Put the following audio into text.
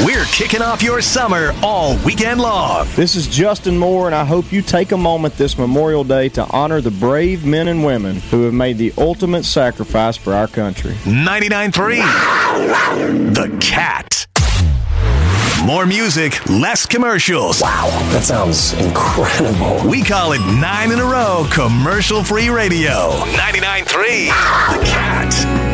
We're kicking off your summer all weekend long. This is Justin Moore, and I hope you take a moment this Memorial Day to honor the brave men and women who have made the ultimate sacrifice for our country. 99.3 The Cat. More music, less commercials. Wow, that sounds incredible. We call it 9 in a row commercial-free radio. 99.3 The Cat.